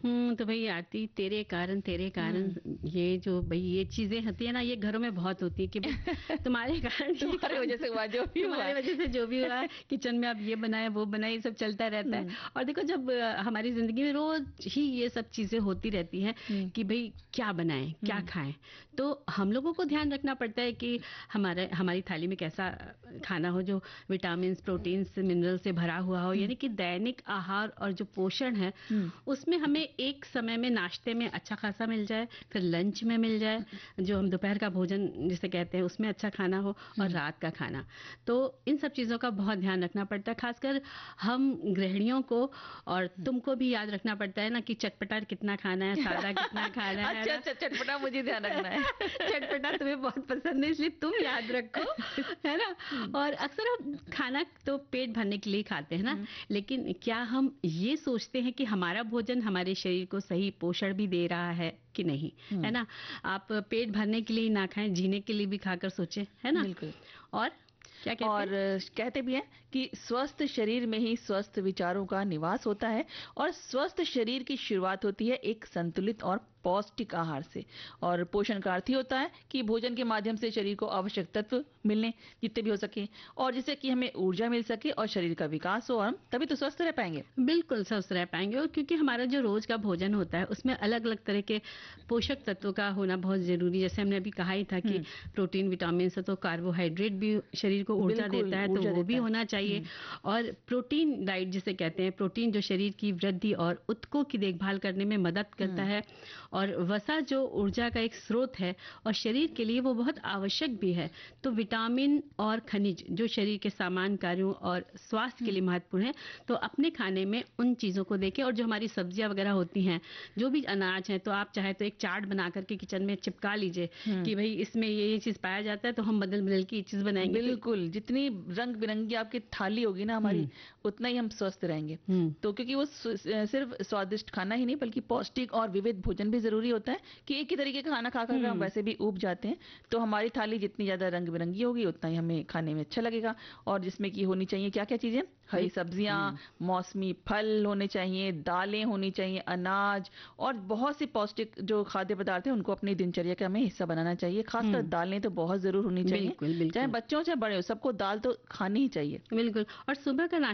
तो भई आरती तेरे कारण ये जो भई ये चीज़ें होती है ना, ये घरों में बहुत होती है कि भई तुम्हारे कारण ये तुम्हारी वजह से हुआ जो भी हुआ। तुम्हारी वजह से जो भी हुआ, किचन में आप ये बनाए, वो बनाए, ये सब चलता रहता है। और देखो जब हमारी ज़िंदगी में रोज़ ही ये सब चीज़ें होती रहती हैं कि भई क्या बनाएँ, क्या खाएँ? तो हम लोगों को ध्यान रखना पड़ता है कि हमारी थाली में कैसा खाना हो जो विटामिन्स, प्रोटीन्स, मिनरल से भरा हुआ हो, यानी कि दैनिक आहार और जो पोषण है उसमें हमें एक समय में नाश्ते में अच्छा खासा मिल जाए, फिर लंच में मिल जाए, जो हम दोपहर का भोजन जिसे कहते हैं उसमें अच्छा खाना हो, और रात का खाना। तो इन सब चीज़ों का बहुत ध्यान रखना पड़ता है, खासकर हम गृहिणियों को, और तुमको भी याद रखना पड़ता है ना कि चटपटा कितना खाना है, सादा कितना खाना है। अच्छा अच्छा, चटपटा मुझे ध्यान रखना है। चटपटा तुम्हें बहुत पसंद है, इसलिए तुम याद रखो, है ना? और अक्सर हम खाना तो पेट भरने के लिए खाते हैं ना, लेकिन क्या हम ये सोचते हैं कि हमारा भोजन हमारे शरीर को सही पोषण भी दे रहा है कि नहीं, है ना? आप पेट भरने के लिए ही ना खाएं, जीने के लिए भी खाकर सोचें, है ना? बिल्कुल। और क्या कहते और हैं? कहते भी हैं कि स्वस्थ शरीर में ही स्वस्थ विचारों का निवास होता है, और स्वस्थ शरीर की शुरुआत होती है एक संतुलित और पौष्टिक आहार से। और पोषण का अर्थ ही होता है कि भोजन के माध्यम से शरीर को आवश्यक तत्व मिलने जितने भी हो सके, और जिससे कि हमें ऊर्जा मिल सके और शरीर का विकास हो, और हम तभी तो स्वस्थ रह पाएंगे। बिल्कुल स्वस्थ रह पाएंगे, और क्योंकि हमारा जो रोज का भोजन होता है उसमें अलग अलग तरह के पोषक तत्वों का होना बहुत जरूरी है। जैसे हमने अभी कहा ही था कि प्रोटीन, विटामिन से तो कार्बोहाइड्रेट भी शरीर को ऊर्जा बिल्कुल देता है, तो ऊर्जा वो भी देता है। होना चाहिए। और प्रोटीन डाइट जिसे कहते हैं, प्रोटीन जो शरीर की वृद्धि और ऊतकों की देखभाल करने में मदद करता है, और वसा जो ऊर्जा का एक स्रोत है और शरीर के लिए वो बहुत आवश्यक भी है। तो विटामिन और खनिज जो शरीर के सामान्य कार्यों और स्वास्थ्य के लिए महत्वपूर्ण है, तो अपने खाने में उन चीज़ों को देखें। और जो हमारी सब्जियां वगैरह होती हैं, जो भी अनाज है, तो आप चाहे तो एक चार्ट बना करके किचन में चिपका लीजिए कि भाई इसमें ये चीज़ पाया जाता है, तो हम बदल बदल के ये चीज़ बनाएंगे। बिल्कुल, जितनी रंग बिरंगी आपकी थाली होगी ना हमारी, उतना ही हम स्वस्थ रहेंगे। तो क्योंकि वो सिर्फ स्वादिष्ट खाना ही नहीं, बल्कि पौष्टिक और विविध भोजन भी जरूरी होता है कि एक ही तरीके का खाना खा कर हम वैसे भी ऊब जाते हैं। तो हमारी थाली जितनी ज्यादा रंग बिरंगी होगी, उतना ही हमें खाने में अच्छा लगेगा। और जिसमें की होनी चाहिए क्या क्या चीजें, हरी सब्जियां, मौसमी फल होने चाहिए, दालें होनी चाहिए, अनाज, और बहुत सी पौष्टिक जो खाद्य पदार्थ है उनको अपनी दिनचर्या का हमें हिस्सा बनाना चाहिए। खासकर दालें तो बहुत जरूर होनी चाहिए, बिल्कुल चाहे बिल्कुल बच्चों चाहे बड़े हो, सबको दाल तो खानी ही चाहिए। बिल्कुल। और सुबह का